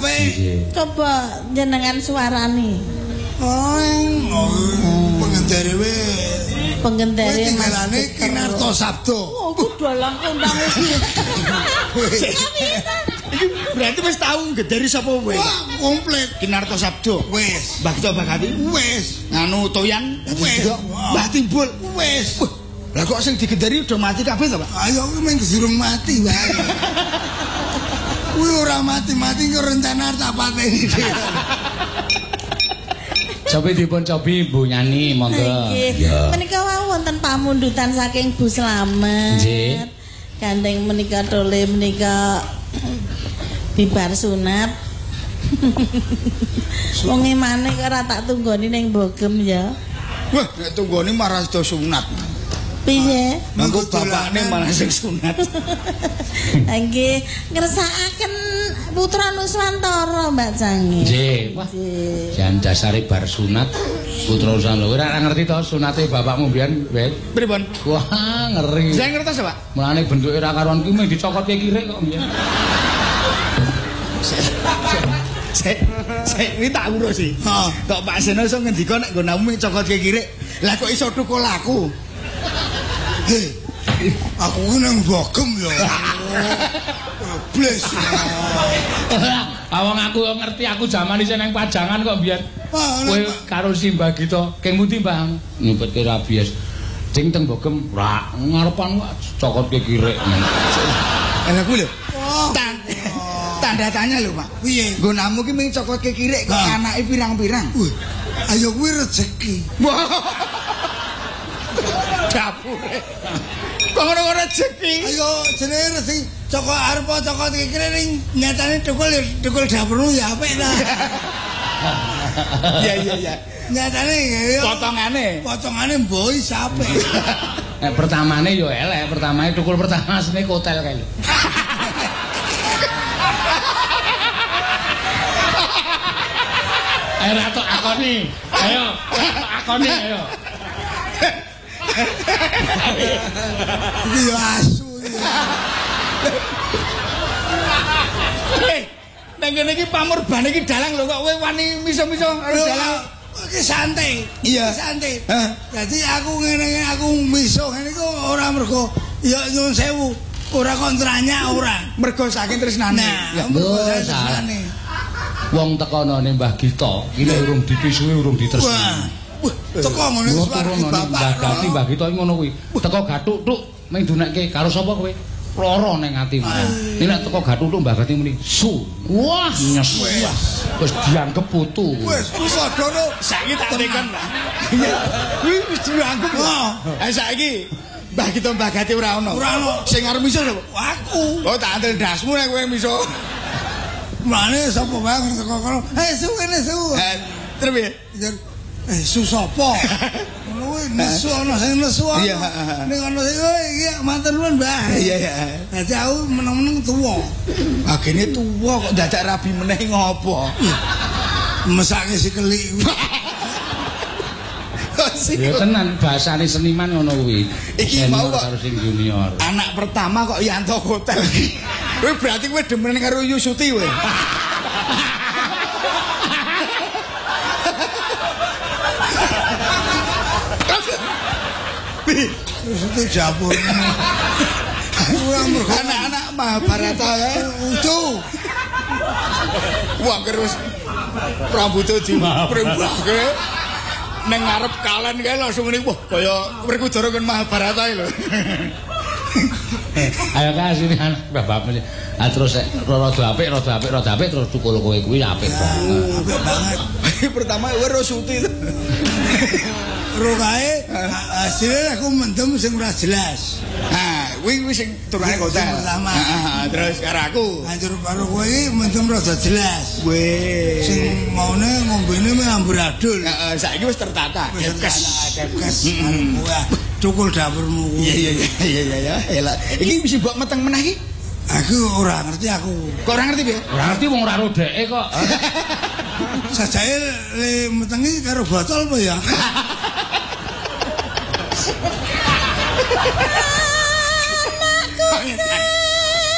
apik. Coba jenengan suarane. Pengendare we. Pengendare Mas Kinarto Sabdo. Oh, dalang kondang iki. Iki berarti wis tau ngedari sapa kowe? Wah, komplit. Kinarto Sabdo. Wis. Mbah Gito Bakati. Wis. Nganu Toyan. Wis. Mbah Timbul. Wis. Lah kok sing digendari udah mati kabeh to, Pak? Ayo kuwi mung durung mati wae. Kuwi ora mati-mati kok rencana tak pateni. Cobi dipun cobi Bu Nyani monggo. Nggih. Menika wonten pamundutan saking Bu Slamet. Nggih. Gandeng menika tole menika bibar sunat. Wong emane kok ora tak tunggoni ning Bogem ya. Wah, nek tunggone marah do sunat. Piye? Mangko bapakne malah sing sunat. Nggih, ngersakaken putra Nuswantara Mbak Jangi. Nggih. Wah. Jan dasare bar sunat putra Nuswantara. Ora ngerti to sunate bapakmu mbiyen, Wet? Pripun? Wah, ngeri. Saya ngertos, Pak. Mulane bentuke ra karuan ki mung dicokotke kirek kok mbiyen. Saya ini tak urus sih. Tok Pak Seno iso ngendika nek nggonamu cokotke kirek. Lah kok iso tukul aku? Hei, aku nang Bogem ya. Bles. Awang aku ngerti aku zaman isih nang Pajangan kok mbiyen. Kowe karo Simbah Gito, keng pundi, Mbah? Nyumpetke rabies. Ding teng Bogem ra ngarepan kok cokotke kirek. Lah kuwi lho. Tanda tanya lho, Pak. Piye? Nggonamu ki mung cokotke kirek kok anake pirang-pirang. Ayo kuwi rezeki. Dapure. Kok ngono rezeki? Ayo jenenge rezeki. Cokot arep cokot kira ning nyatane tukul dapurmu ya apik ta. Iya. Nyatane ya. Potongane mboi sampe. Pertamane yo elek, pertamane tukul pertama sene hotel kae. Ayo ratok akoni. Ayo ayo. Iki yo asu iki. Nang kene iki pamurban iki dalang lho kok kowe wani miso-miso karo dalang. Iki santai. Iya, santai. Dadi aku ngene aku miso ngene iku ora mergo ya nyuwun sewu. Ora kontranya ora. Mergo saking tresnane. Ya tresnane. Wong tekonane Mbah Gito, iki urung dipisuhi, urung ditresni. Teko ngene suwarga bapak. Mbah Gito iki ngono kuwi. Teko gathuk-tuk ning dunekke karo sapa kowe? Lara ning atimu. Nek teko gathuk-tuk Mbah Gati muni su. Wah, nyes. Wis dianggep putu. Wis sadara saiki tak tekan, Pak. Kuwi wis dianggep. Saiki Mbah Gito Mbah Gati ora ono. Sing arep miso sapa? Aku. Oh, tak andel ndasmu nek kowe miso. Mane sapa wae teko kono. Su kene su. Terus piye? Su sapa? Ngono kuwi nesu ana sing nesu. Iya, ning ana sing iki manten nuwun, Mbah. Iya. Dadi aku meneng-meneng tuwa. Agene tuwa kok dadak rabi meneh ngopo? Mesake sikeli kuwi. Ya tenan bahasane seniman ngono kuwi. Iki mau kok karo sing junior. Anak pertama kok Yanto Hotel. Kowe berarti kowe demen karo Yusuti kowe. Yusuti Japur. Anak-anak Mahabharata utuh. Wah terus rambutnya diperembake neng ngarep kalen kae langsung ngene wah kaya Werkudara kan Mahabharata lho. Ayo kasih bapak terus rada apik terus tukul kowe kuwi apik banget. Pertama kowe Rosuti. Ro kae hasilnya aku mendem sing ora jelas. Kuwi sing turune kota. Pertama. Terus karo aku. Hancur karo kowe iki mendem rada jelas. Weh. Sing maune ngombene meh amburadul. Saiki wis tertata. Depkes. Wah, cukul dapurmu. Iya. Elak. Iki mesti mbok meteng meneh iki. Aku ora ngerti aku. Kok ora ngerti piye? Ora ngerti wong ora rodeke kok. Sajae le metengi karo botol apa ya? Anakku